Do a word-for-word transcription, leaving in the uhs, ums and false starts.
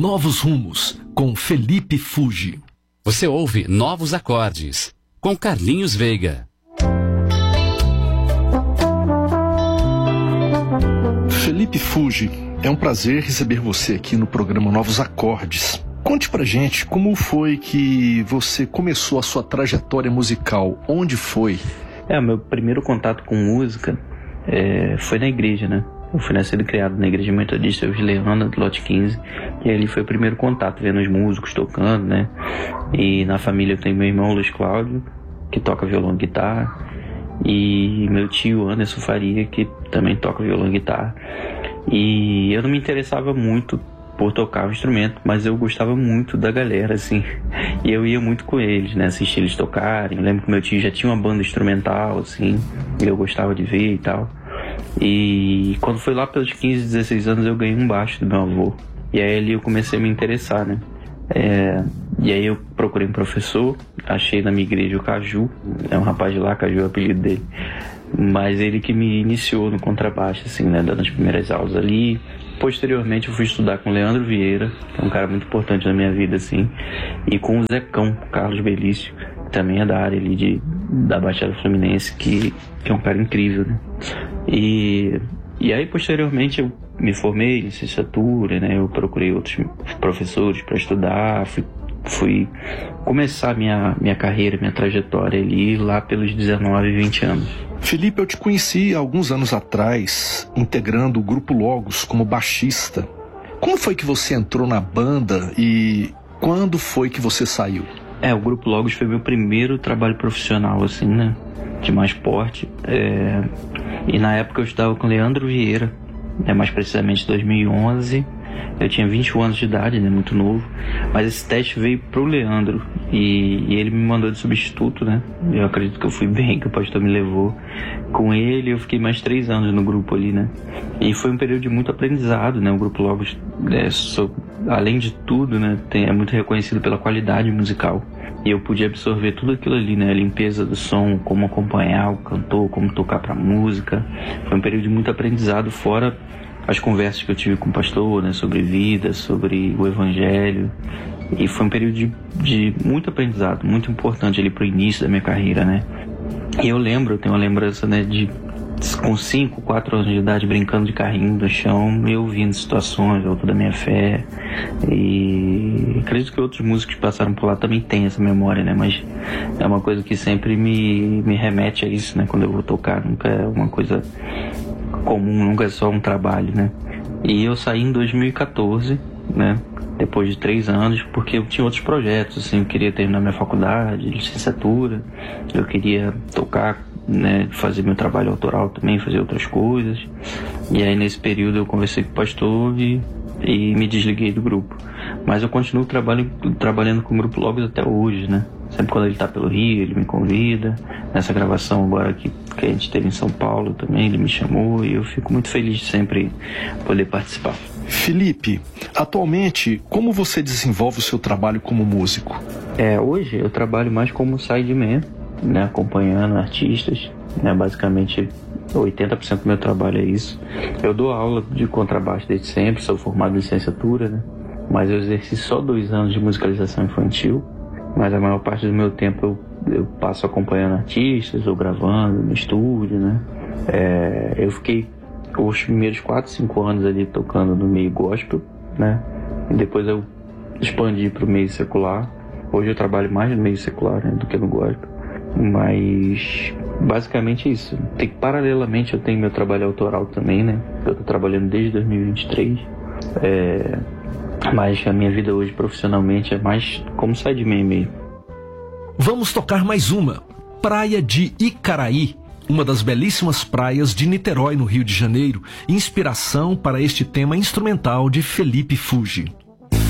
Novos Rumos, com Felipe Fuji. Você ouve Novos Acordes, com Carlinhos Veiga. Felipe Fuji, é um prazer receber você aqui no programa Novos Acordes. Conte pra gente como foi que você começou a sua trajetória musical, onde foi? É, meu primeiro contato com música é, foi na igreja, né? Eu fui nascido e criado na igreja metodista Leandro, do lote quinze, e ali foi o primeiro contato, vendo os músicos tocando, né? E na família eu tenho meu irmão Luiz Cláudio, que toca violão e guitarra, e meu tio Anderson Faria, que também toca violão e guitarra. E eu não me interessava muito por tocar o instrumento, mas eu gostava muito da galera, assim, e eu ia muito com eles, né, assistir eles tocarem. Eu lembro que meu tio já tinha uma banda instrumental, assim, e eu gostava de ver e tal. E quando foi lá pelos quinze, dezesseis anos, eu ganhei um baixo do meu avô, e aí ali eu comecei a me interessar, né. É, e aí eu procurei um professor, achei na minha igreja o Caju, é um rapaz de lá, Caju é o apelido dele, mas ele que me iniciou no contrabaixo, assim, né, dando as primeiras aulas ali. Posteriormente eu fui estudar com o Leandro Vieira, que é um cara muito importante na minha vida, assim, e com o Zecão, Carlos Belício, que também é da área ali de, da Baixada Fluminense, que, que é um cara incrível, né. E, e aí posteriormente eu me formei em licenciatura, né, eu procurei outros professores para estudar, fui, fui começar minha, minha carreira, minha trajetória ali lá pelos dezenove, vinte anos. Felipe, eu te conheci há alguns anos atrás, integrando o Grupo Logos como baixista. Como foi que você entrou na banda e quando foi que você saiu? É, o Grupo Logos foi meu primeiro trabalho profissional, assim, né, de mais porte. É... E na época eu estava com o Leandro Vieira, né, mais precisamente em dois mil e onze. Eu tinha vinte e um anos de idade, né, muito novo, mas esse teste veio pro Leandro e, e ele me mandou de substituto, né. Eu acredito que eu fui bem, que o pastor me levou. Com ele eu fiquei mais três anos no grupo ali, né, e foi um período de muito aprendizado, né. O Grupo Logos, é, so, além de tudo, né, tem, é muito reconhecido pela qualidade musical, e eu pude absorver tudo aquilo ali, né, a limpeza do som, como acompanhar o cantor, como tocar pra música. Foi um período de muito aprendizado, fora as conversas que eu tive com o pastor, né, sobre vida, sobre o evangelho. E foi um período de, de muito aprendizado, muito importante ali pro início da minha carreira, né. E eu lembro, eu tenho uma lembrança, né, de com cinco, quatro anos de idade, brincando de carrinho no chão, eu ouvindo situações, alto da minha fé. E acredito que outros músicos que passaram por lá também têm essa memória, né, mas é uma coisa que sempre me, me remete a isso, né, quando eu vou tocar. Nunca é uma coisa comum, nunca é só um trabalho, né. E eu saí em dois mil e catorze, né, depois de três anos, porque eu tinha outros projetos, assim, eu queria terminar minha faculdade, licenciatura, eu queria tocar, né, fazer meu trabalho autoral também, fazer outras coisas. E aí nesse período eu conversei com o pastor e, e me desliguei do grupo. Mas eu continuo trabalho, trabalhando com o Grupo Logos até hoje, né. Sempre quando ele tá pelo Rio, ele me convida. Nessa gravação agora que, que a gente teve em São Paulo também, ele me chamou, e eu fico muito feliz de sempre poder participar. Felipe, atualmente, como você desenvolve o seu trabalho como músico? É, hoje eu trabalho mais como sideman, né, acompanhando artistas, né, basicamente oitenta por cento do meu trabalho é isso. Eu dou aula de contrabaixo desde sempre, sou formado em licenciatura, né, mas eu exerci só dois anos de musicalização infantil, mas a maior parte do meu tempo eu, eu passo acompanhando artistas ou gravando no estúdio, né. É, eu fiquei os primeiros quatro, cinco anos ali tocando no meio gospel, né, e depois eu expandi para o meio secular. Hoje eu trabalho mais no meio secular, né, do que no gospel. Mas basicamente isso. Tem, paralelamente eu tenho meu trabalho autoral também, né? Eu tô trabalhando desde dois mil e vinte e três. É, mas a minha vida hoje profissionalmente é mais como sideman mesmo. Vamos tocar mais uma. Praia de Icaraí, uma das belíssimas praias de Niterói, no Rio de Janeiro. Inspiração para este tema instrumental de Felipe Fuji.